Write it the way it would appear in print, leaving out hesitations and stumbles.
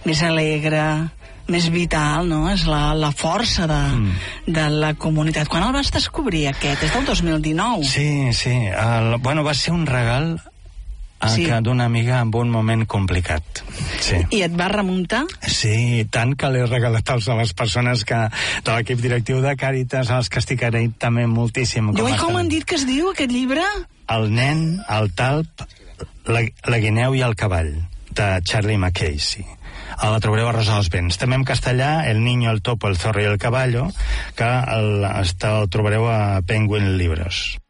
més alegre, més vital, no? És la força de la comunitat. Quan el vas descobrir, aquest? És del 2019. Sí. Bueno, va ser un regal d'una amiga en un moment complicat. Sí. I et va remuntar? Sí, tant que l'he regalat a les persones de l'equip directiu de Càritas, als que estic agraït també moltíssim. Com han dit que es diu, aquest llibre? El nen, el talp, la guineu i el cavall, de Charlie Mackay. La trobareu a Rosa dels Vents. També en castellà, El niño, el topo, el zorro i el caballo, que el trobareu a Penguin Libros.